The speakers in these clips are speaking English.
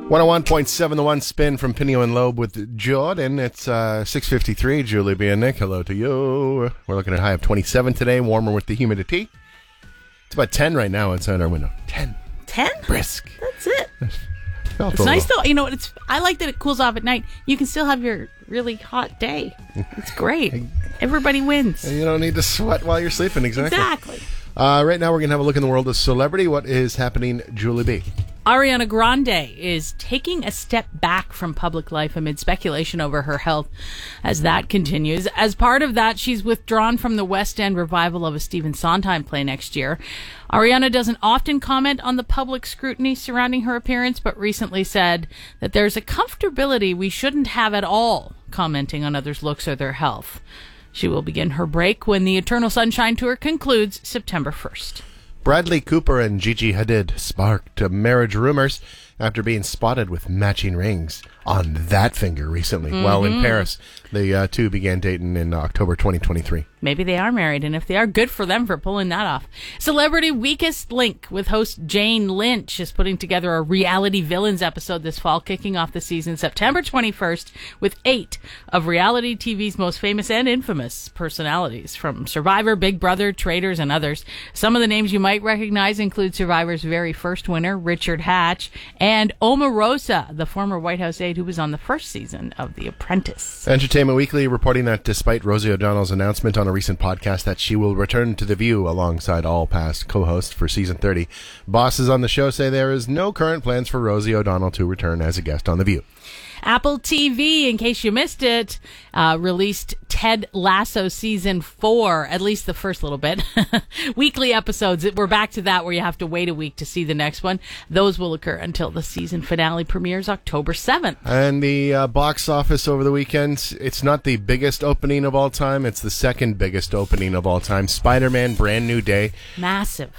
101.7 The One Spin from Pinio and Loeb with Jordan. It's 6:53. Julie B. and Nick, hello to you. We're looking at a high of 27 today, warmer with the humidity. It's about 10 right now outside our window. 10? Brisk. That's it. It's nice though. You know, I like that it cools off at night. You can still have your really hot day. It's great. Everybody wins. And you don't need to sweat while you're sleeping. Exactly. Right now we're going to have a look in the world of celebrity. What is happening, Julie B? Ariana Grande is taking a step back from public life amid speculation over her health as that continues. As part of that, she's withdrawn from the West End revival of a Stephen Sondheim play next year. Ariana doesn't often comment on the public scrutiny surrounding her appearance, but recently said that there's a comfortability we shouldn't have at all commenting on others' looks or their health. She will begin her break when the Eternal Sunshine Tour concludes September 1st. Bradley Cooper and Gigi Hadid sparked marriage rumors after being spotted with matching rings on that finger recently. While in Paris, the two began dating in October 2023. Maybe they are married, and if they are, good for them for pulling that off. Celebrity Weakest Link with host Jane Lynch is putting together a Reality Villains episode this fall, kicking off the season September 21st with 8 of reality TV's most famous and infamous personalities, from Survivor, Big Brother, Traitors, and others. Some of the names you might recognize include Survivor's very first winner, Richard Hatch, and Omarosa, the former White House aide who was on the first season of The Apprentice. Entertainment Weekly reporting that despite Rosie O'Donnell's announcement on a recent podcast that she will return to The View alongside all past co-hosts for season 30, bosses on the show say there is no current plans for Rosie O'Donnell to return as a guest on The View. Apple TV, in case you missed it, released Ted Lasso Season 4, at least the first little bit. Weekly episodes. We're back to that where you have to wait a week to see the next one. Those will occur until the season finale premieres October 7th. And the box office over the weekend, it's not the biggest opening of all time. It's the second biggest opening of all time. Spider-Man Brand New Day. Massive.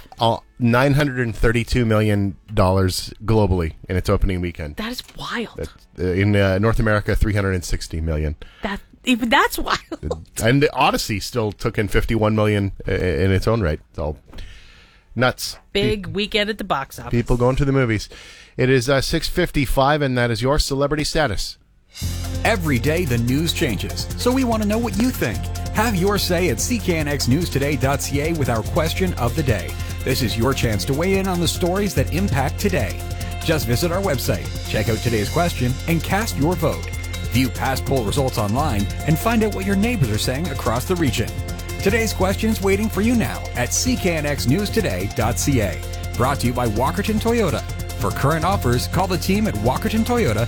$932 million globally in its opening weekend. That is wild. In North America, $360 million. That's wild. And the Odyssey still took in $51 million in its own right. It's all nuts. Big weekend at the box office. People going to the movies. It is 6:55, and that is your celebrity status. Every day the news changes, so we want to know what you think. Have your say at cknxnewstoday.ca with our question of the day. This is your chance to weigh in on the stories that impact today. Just visit our website, check out today's question, and cast your vote. View past poll results online and find out what your neighbors are saying across the region. Today's question's waiting for you now at cknxnewstoday.ca. Brought to you by Walkerton Toyota. For current offers, call the team at Walkerton Toyota